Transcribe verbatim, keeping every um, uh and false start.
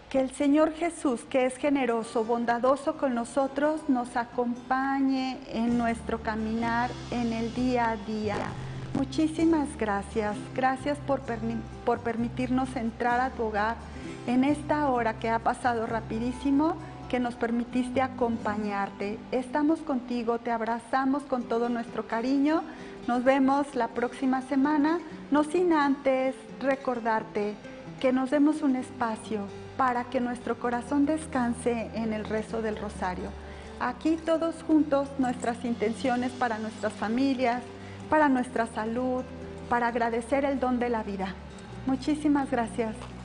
Que el Señor Jesús, que es generoso, bondadoso con nosotros, nos acompañe en nuestro caminar en el día a día. Muchísimas gracias. Gracias por, permi- por permitirnos entrar a tu hogar en esta hora que ha pasado rapidísimo, que nos permitiste acompañarte. Estamos contigo, te abrazamos con todo nuestro cariño. Nos vemos la próxima semana, no sin antes recordarte que nos demos un espacio para que nuestro corazón descanse en el rezo del rosario. Aquí todos juntos nuestras intenciones para nuestras familias, para nuestra salud, para agradecer el don de la vida. Muchísimas gracias.